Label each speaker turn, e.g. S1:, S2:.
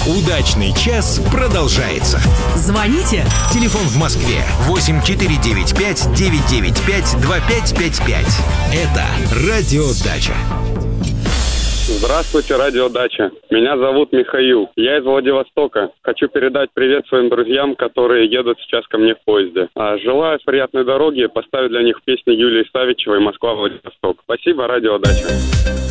S1: Удачный час продолжается.
S2: Звоните.
S1: Телефон в Москве 8495-995-2555. Это Радио Дача.
S3: Здравствуйте, Радио Дача. Меня зовут Михаил. Я из Владивостока. Хочу передать привет своим друзьям, которые едут сейчас ко мне в поезде. Желаю приятной дороги. Поставить для них песни Юлии Савичевой «Москва-Владивосток». Спасибо, Радио Дача.